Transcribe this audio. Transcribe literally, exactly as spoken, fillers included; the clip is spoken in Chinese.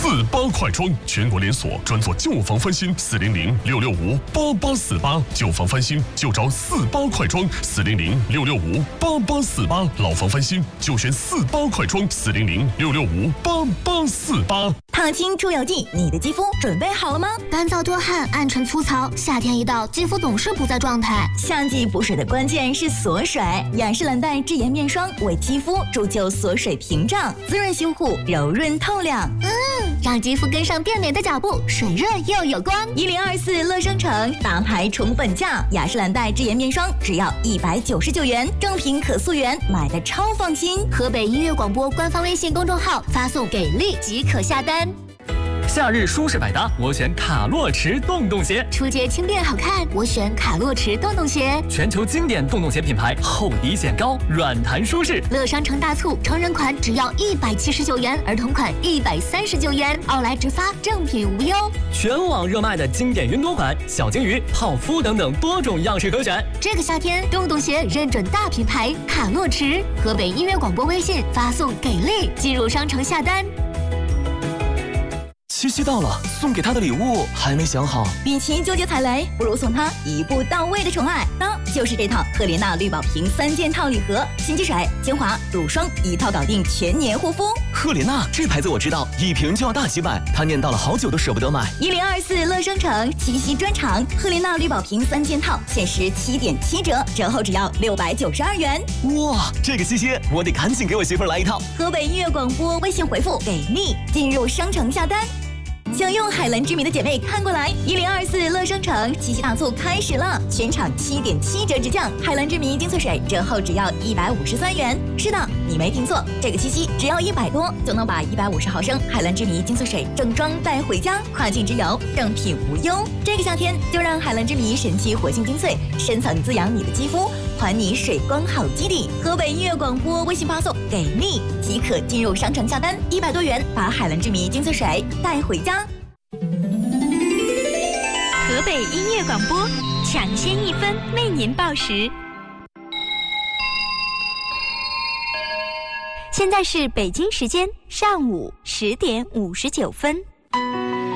四八快装，全国连锁，专做旧房翻新，四零零六六五八八四八，旧房翻新就找四八快装，四零零六六五八八四八，老房翻新就选四八快装，四零零六六五八八四八。 烫青出油剂，你的肌肤准备好了吗？ 干燥多汗，暗沉粗糙，夏天一到，肌肤总是不在状态。 夏季补水的关键是锁水，雅诗兰黛智妍面霜为肌肤铸就锁水屏障，滋润修护，柔润透亮。 嗯，让肌肤跟上变美的脚步，水润又有光。 一零二四乐商城大牌宠粉价，雅诗兰黛智妍面霜只要一百九十九元，正品可溯源，买的超放心。 河北音乐广播官方微信公众号发送给力即可下单。 夏日舒适百搭，我选卡洛驰洞洞鞋。 出街轻便好看，我选卡洛驰洞洞鞋。 全球经典洞洞鞋品牌，厚底显高，软弹舒适。 乐商城大促，成人款只要一百七十九元，儿童款一百三十九元，奥莱直发，正品无忧。 全网热卖的经典云朵款、小金鱼、泡芙等等多种样式可选。 这个夏天，洞洞鞋认准大品牌卡洛驰。河北音乐广播微信发送给力，进入商城下单。 七夕到了，送给他的礼物还没想好。 与其纠结踩雷，不如送他一步到位的宠爱。那就是这套赫莲娜绿宝瓶三件套礼盒，新积水、精华、乳霜一套搞定全年护肤。 赫莲娜这牌子我知道，一瓶就要大几百，他念叨了好久都舍不得买。 一零二四乐商城七夕专场，赫莲娜绿宝瓶三件套限时七点七折，折后只要六百九十二元。 哇，这个七夕我得赶紧给我媳妇来一套。 河北音乐广播微信回复给力，进入商城下单。想用海蓝之谜的姐妹看过来，一零二四乐商城七夕大促开始了，全场七点七折直降，海蓝之谜精粹水折后只要一百五十三元。是的，你没听错，这个七夕只要一百多就能把一百五十毫升海蓝之谜精粹水正装带回家，跨境之游正品无忧。这个夏天就让海蓝之谜神奇活性精粹深层滋养你的肌肤，还你水光好基底。河北音乐广播微信发送给力即可进入商城下单，一百多元把海蓝之谜精粹水带回家。 河北音乐广播抢先一分为您报时。现在是北京时间上午十点五十九分。